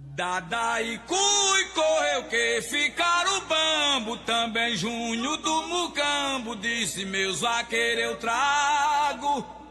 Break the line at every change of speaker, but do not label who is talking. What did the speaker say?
Dada e Cui correu que ficaram o bambo, também Júnior do Mucambo disse: meus vaqueiros eu trago.